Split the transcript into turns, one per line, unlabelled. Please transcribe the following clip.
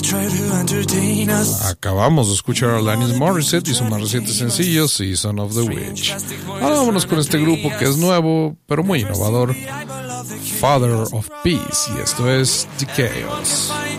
Acabamos de escuchar a Alanis Morissette y su más reciente sencillo, Season of the Witch. Ahora vámonos con este grupo que es nuevo, pero muy innovador, Father of Peace, y esto es The Chaos.